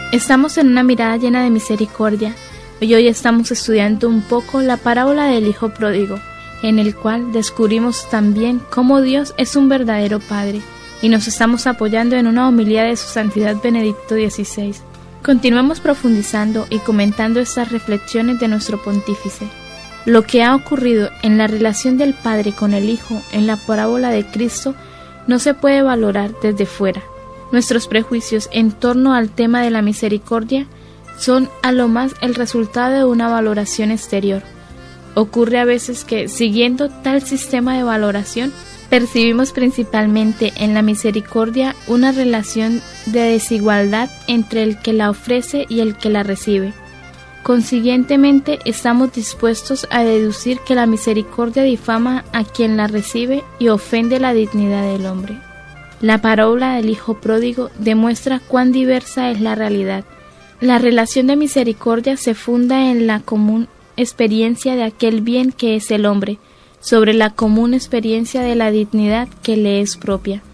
Estamos en una mirada llena de misericordia y hoy estamos estudiando un poco la parábola del Hijo Pródigo, en el cual descubrimos también cómo Dios es un verdadero Padre y nos estamos apoyando en una homilía de su Santidad Benedicto XVI. Continuemos profundizando y comentando estas reflexiones de nuestro pontífice. Lo que ha ocurrido en la relación del Padre con el Hijo en la parábola de Cristo no se puede valorar desde fuera. Nuestros prejuicios en torno al tema de la misericordia son a lo más el resultado de una valoración exterior. Ocurre a veces que, siguiendo tal sistema de valoración, percibimos principalmente en la misericordia una relación de desigualdad entre el que la ofrece y el que la recibe. Consiguientemente, estamos dispuestos a deducir que la misericordia difama a quien la recibe y ofende la dignidad del hombre. La parábola del Hijo Pródigo demuestra cuán diversa es la realidad. La relación de misericordia se funda en la común experiencia de aquel bien que es el hombre, sobre la común experiencia de la dignidad que le es propia.